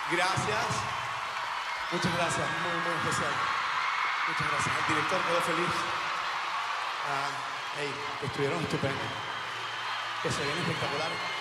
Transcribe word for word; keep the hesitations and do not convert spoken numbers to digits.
Gracias. Muchas gracias, muy, muy especial. Muchas gracias. El director quedó feliz. Ah, hey, que estuvieron estupendos. Que se ven espectaculares.